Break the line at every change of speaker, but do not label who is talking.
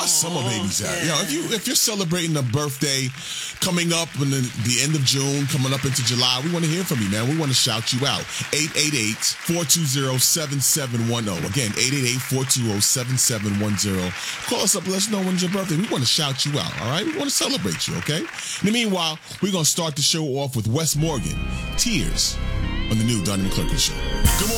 summer babies at? If you're celebrating a birthday coming up in the end of June, coming up into July, we want to hear from you, man. We want to shout you out. 888-420-7710. Again, 888-420-7710. Call us up. Let us know when's your birthday. We want to shout you out, all right? We want to celebrate you, okay? In the meanwhile, we're going to start the show off with Wes Morgan, Tears, on the new Donnie McClurkin Show. Good morning.